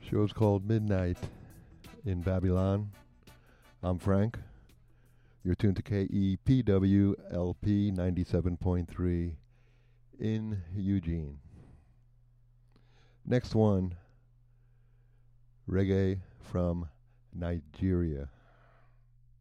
Show's called Midnight in Babylon. I'm Frank. You're tuned to KEPW LP 97.3 in Eugene. Next one, reggae from Nigeria.